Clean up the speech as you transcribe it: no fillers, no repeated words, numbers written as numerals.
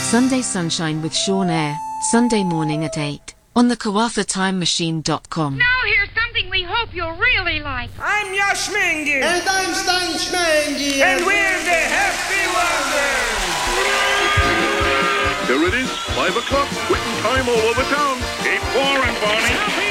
Sunday Sunshine with Sean Eyre, Sunday morning at 8, on the KawafaTimeMachine.com. Now here's something we hope you'll really like. I'm Yash Mengi. And I'm Stan Schmengi. And we're the Happy Wonders. Here it is, 5 o'clock, quitting time all over town. Keep pouring, Barney.